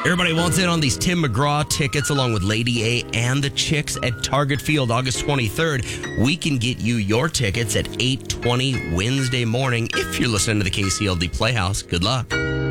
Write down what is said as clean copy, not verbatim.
Everybody wants in on these Tim McGraw tickets along with Lady A and the Chicks at Target Field August 23rd. We can get you your tickets at 8:20 Wednesday morning if you're listening to the KCLD Playhouse. Good luck.